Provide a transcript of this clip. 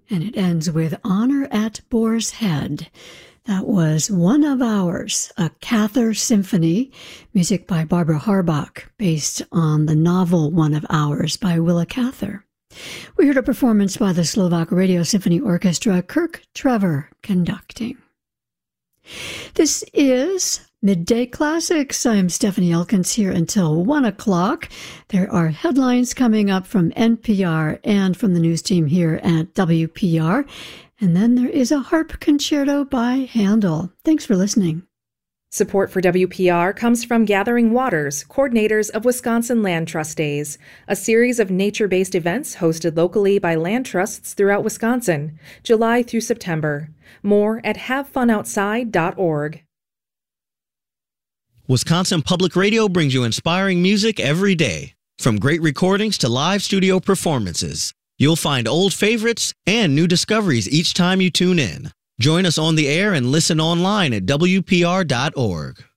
and it ends with Honor at Boar's Head. That was One of Ours, a Cather symphony, music by Barbara Harbach, based on the novel One of Ours by Willa Cather. We heard a performance by the Slovak Radio Symphony Orchestra, Kirk Trevor conducting. This is Midday Classics. I'm Stephanie Elkins here until 1 o'clock. There are headlines coming up from NPR and from the news team here at WPR. And then there is a harp concerto by Handel. Thanks for listening. Support for WPR comes from Gathering Waters, coordinators of Wisconsin Land Trust Days, a series of nature-based events hosted locally by land trusts throughout Wisconsin, July through September. More at havefunoutside.org. Wisconsin Public Radio brings you inspiring music every day. From great recordings to live studio performances, you'll find old favorites and new discoveries each time you tune in. Join us on the air and listen online at WPR.org.